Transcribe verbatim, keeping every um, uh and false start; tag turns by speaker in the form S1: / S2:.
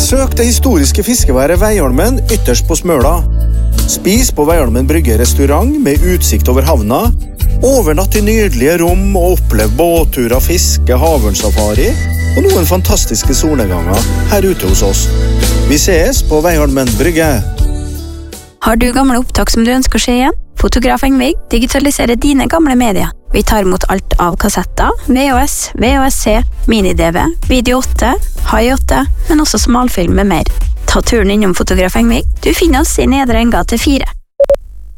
S1: Besøk det historiske fiskeværet Veiholmen ytterst på Smøla. Spis på Veiholmen Brygge restaurant med utsikt over havna. Overnatt i nydelige rom og opplev båtturer, fiske, havørnsafari og noen fantastiske solnedganger her ute hos oss. Vi ses på Veiholmen Brygge.
S2: Har du gamle opptak som du ønsker å se igjen? Fotograf Engvig digitaliserer dine gamle medier. Vi tar imot alt av kassetter, V H S, V H S C, mini-D V, Video åtte, High åtte, men også smalfilm med mer. Ta turen innom Fotograf Engvig. Du finner oss i Nedre Enggate fire.